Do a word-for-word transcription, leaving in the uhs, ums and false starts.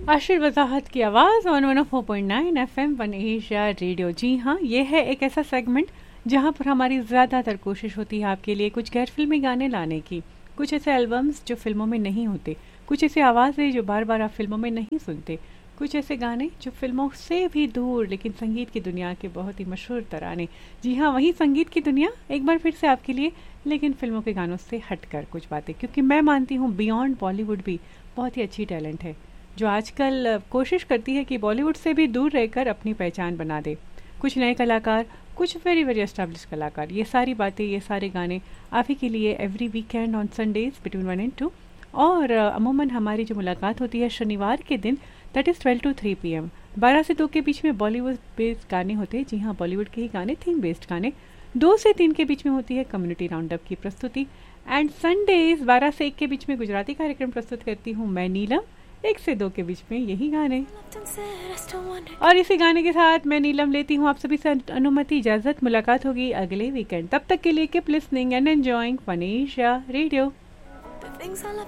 आशिर वजाहत की आवाज़ on one four point nine F M one Asia radio. जी हाँ, ये है एक ऐसा सेगमेंट जहाँ पर हमारी ज़्यादातर कोशिश होती है आपके लिए कुछ गैर फिल्मी गाने लाने की, कुछ ऐसे एल्बम्स जो फिल्मों में नहीं होते, कुछ ऐसी आवाज़ें जो बार बार आप फिल्मों में नहीं सुनते, कुछ ऐसे गाने जो फिल्मों से भी दूर लेकिन संगीत की दुनिया के बहुत ही मशहूर तराने। जी हाँ, वही संगीत की दुनिया एक बार फिर से आपके लिए, लेकिन फिल्मों के गानों से हटकर कुछ बातें, क्योंकि मैं मानती हूँ बियॉन्ड बॉलीवुड भी बहुत ही अच्छी टैलेंट है जो आजकल कोशिश करती है कि बॉलीवुड से भी दूर रहकर अपनी पहचान बना दे। कुछ नए कलाकार, कुछ वेरी वेरी एस्टैब्लिश कलाकार, ये सारी बातें, ये सारे गाने आप ही के लिए every weekend on Sundays between one and to. और अमूमन हमारी जो मुलाकात होती है शनिवार के दिन, that is twelve to three P M, बारह से दो के बीच में बॉलीवुड बेस्ड गाने होते हैं। जी हाँ, बॉलीवुड के ही गाने, थीम बेस्ड गाने। दो से तीन के बीच में होती है कम्युनिटी राउंडअप की प्रस्तुति। एंड संडेज बारह से एक के बीच में गुजराती कार्यक्रम प्रस्तुत करती हूँ मैं नीलम, एक से दो के बीच में यही गाने। और इसी गाने के साथ मैं नीलम लेती हूँ आप सभी से अनुमति, इजाजत। मुलाकात होगी अगले वीकेंड, तब तक के लिए keep listening and enjoying one Asia radio.